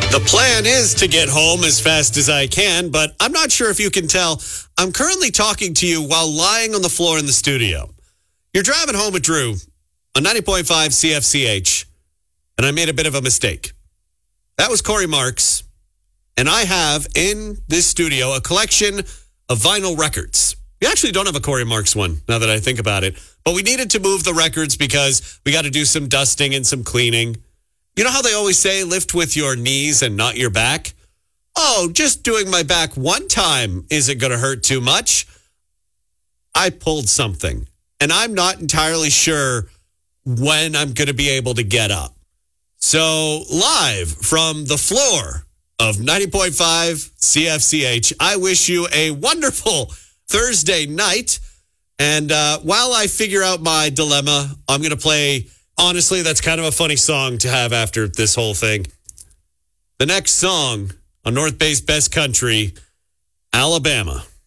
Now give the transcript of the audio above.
The plan is to get home as fast as I can, but I'm not sure if you can tell. I'm currently talking to you while lying on the floor in the studio. You're driving home with Drew on 90.5 CFCH, and I made a bit of a mistake. That was Corey Marks, and I have in this studio a collection of vinyl records. We actually don't have a Corey Marks one, now that I think about it, but we needed to move the records because we got to do some dusting and some cleaning. You know how they always say, lift with your knees and not your back? Oh, just doing my back one time isn't going to hurt too much. I pulled something, and I'm not entirely sure when I'm going to be able to get up. So, live from the floor of 90.5 CFCH, I wish you a wonderful Thursday night. And while I figure out my dilemma, I'm going to play... Honestly, that's kind of a funny song to have after this whole thing. The next song on North Bay's Best Country, Alabama.